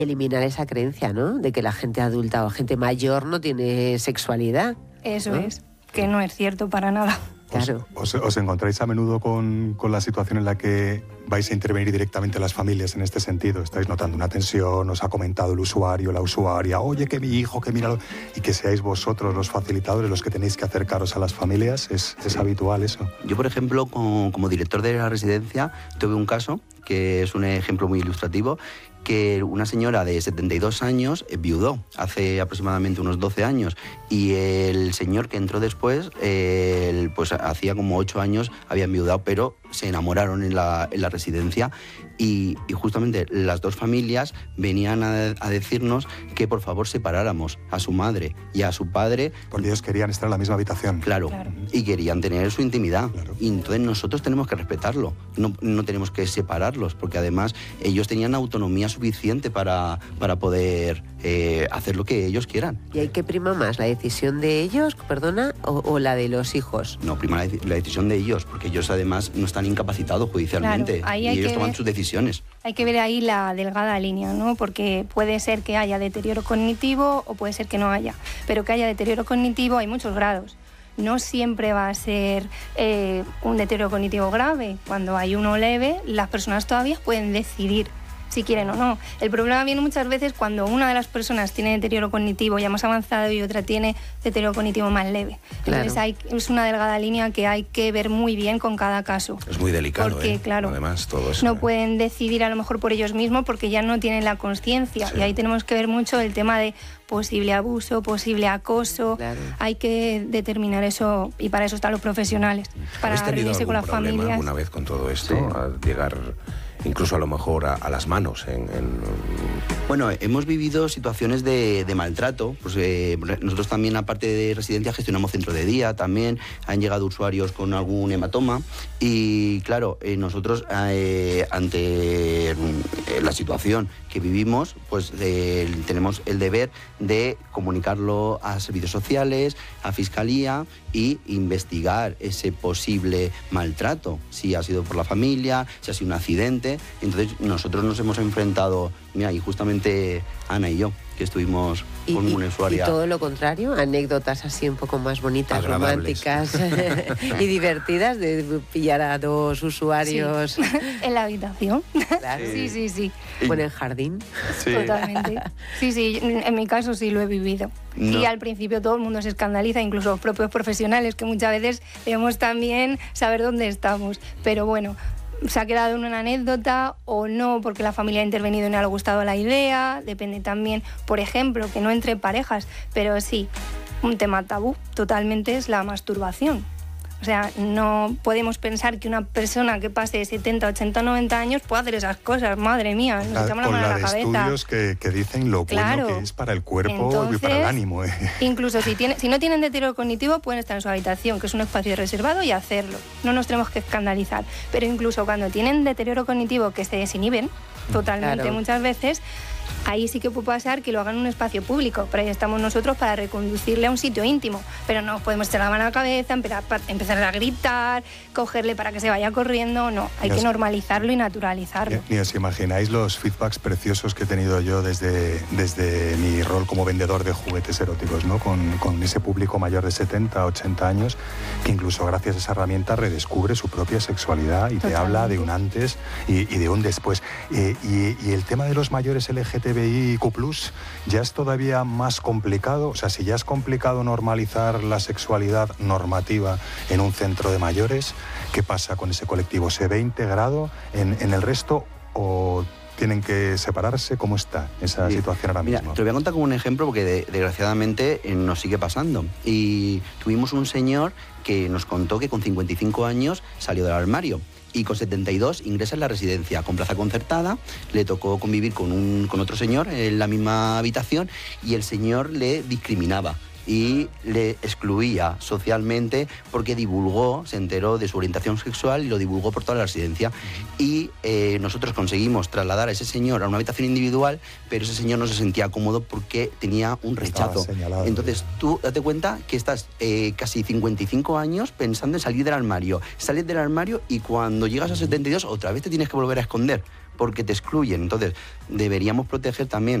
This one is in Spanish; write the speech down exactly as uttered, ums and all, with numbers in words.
Eliminar esa creencia, ¿no? De que la gente adulta o gente mayor no tiene sexualidad. Eso ¿no? es, que no es cierto para nada. Claro. ¿Os, os, os encontráis a menudo con, con la situación en la que vais a intervenir directamente las familias en este sentido? ¿Estáis notando una tensión? ¿Os ha comentado el usuario, la usuaria? Oye, que mi hijo, que míralo. Y que seáis vosotros los facilitadores los que tenéis que acercaros a las familias. ¿Es, sí. es habitual eso? Yo, por ejemplo, como, como director de la residencia, tuve un caso que es un ejemplo muy ilustrativo, que una señora de setenta y dos años viudó hace aproximadamente unos doce años y el señor que entró después, eh, pues hacía como ocho años había enviudado, pero se enamoraron en la, en la residencia y, y justamente las dos familias venían a, a decirnos que por favor separáramos a su madre y a su padre. Porque ellos querían estar en la misma habitación. Claro, claro. Y querían tener su intimidad. Claro. Y entonces nosotros tenemos que respetarlo, no, no tenemos que separarlos, porque además ellos tenían autonomía suficiente para, para poder eh, hacer lo que ellos quieran. ¿Y hay que prima más la decisión de ellos, perdona, o, o la de los hijos? No, prima la, la decisión de ellos, porque ellos además no están incapacitados judicialmente, claro, y ellos toman ver, sus decisiones. Hay que ver ahí la delgada línea, ¿no? Porque puede ser que haya deterioro cognitivo o puede ser que no haya, pero que haya deterioro cognitivo hay muchos grados. No siempre va a ser eh, un deterioro cognitivo grave. Cuando hay uno leve, las personas todavía pueden decidir si quieren o no. El problema viene muchas veces cuando una de las personas tiene deterioro cognitivo ya más avanzado y otra tiene deterioro cognitivo más leve. Claro. Entonces hay, es una delgada línea que hay que ver muy bien con cada caso. Es muy delicado, porque, ¿eh? claro, además todo eso. No ¿eh? pueden decidir a lo mejor por ellos mismos porque ya no tienen la conciencia. Sí. Y ahí tenemos que ver mucho el tema de posible abuso, posible acoso. Claro. Hay que determinar eso y para eso están los profesionales. Para ¿Habéis tenido reunirse algún con las problema familias. alguna vez con todo esto? Sí. A llegar incluso a lo mejor a, a las manos en, en... Bueno, hemos vivido situaciones de, de maltrato. Pues, eh, nosotros también, aparte de residencia, gestionamos centro de día. También han llegado usuarios con algún hematoma. Y claro, eh, nosotros eh, ante eh, la situación que vivimos, pues eh, tenemos el deber de comunicarlo a servicios sociales, a Fiscalía y investigar ese posible maltrato, si ha sido por la familia, si ha sido un accidente. Entonces nosotros nos hemos enfrentado, mira, y justamente Ana y yo, que estuvimos y, con una usuaria. Y todo lo contrario, anécdotas así un poco más bonitas, agradables, románticas y divertidas de pillar a dos usuarios. Sí. En la habitación. Claro. Sí, sí, sí. O en el jardín. Sí. Totalmente. Sí, sí, en mi caso sí lo he vivido. No. Y al principio todo el mundo se escandaliza, incluso los propios profesionales, que muchas veces debemos también saber dónde estamos. Pero bueno, se ha quedado en una anécdota o no porque la familia ha intervenido y no le ha gustado la idea. Depende también, por ejemplo, que no entre parejas, pero sí, un tema tabú totalmente es la masturbación. O sea, no podemos pensar que una persona que pase setenta, ochenta, noventa años pueda hacer esas cosas. Madre mía, nos la, echamos la con mano la a la de cabeza. estudios que, que dicen lo claro. bueno que es para el cuerpo. Entonces, y para el ánimo. ¿eh? Incluso si, tiene, si no tienen deterioro cognitivo, pueden estar en su habitación, que es un espacio reservado, y hacerlo. No nos tenemos que escandalizar. Pero incluso cuando tienen deterioro cognitivo que se desinhiben totalmente, claro, muchas veces, ahí sí que puede pasar que lo hagan en un espacio público, pero ahí estamos nosotros para reconducirle a un sitio íntimo, pero no podemos echar la mano a la cabeza, empezar a gritar, cogerle para que se vaya corriendo, no, hay ni que os, normalizarlo y naturalizarlo. Ni, ni os imagináis los feedbacks preciosos que he tenido yo desde, desde mi rol como vendedor de juguetes eróticos, ¿no? Con, con ese público mayor de setenta, ochenta años, que incluso gracias a esa herramienta redescubre su propia sexualidad y Totalmente. Te habla de un antes y, y de un después. Eh, y, y el tema de los mayores L G T B I Q plus, ya es todavía más complicado. O sea, si ya es complicado normalizar la sexualidad normativa en un centro de mayores, ¿qué pasa con ese colectivo? ¿Se ve integrado en, en el resto o tienen que separarse? ¿Cómo está esa sí. situación ahora mismo? Mira, te lo voy a contar como un ejemplo porque de, desgraciadamente eh, nos sigue pasando. Y tuvimos un señor que nos contó que con cincuenta y cinco años salió del armario. Y con setenta y dos ingresa en la residencia con plaza concertada, le tocó convivir con, un, con otro señor en la misma habitación y el señor le discriminaba y le excluía socialmente porque divulgó, se enteró de su orientación sexual y lo divulgó por toda la residencia. Y eh, nosotros conseguimos trasladar a ese señor a una habitación individual, pero ese señor no se sentía cómodo porque tenía un rechazo. Entonces tú date cuenta que estás eh, casi cincuenta y cinco años pensando en salir del armario. Sales del armario y cuando llegas a setenta y dos otra vez te tienes que volver a esconder, porque te excluyen. Entonces, deberíamos proteger también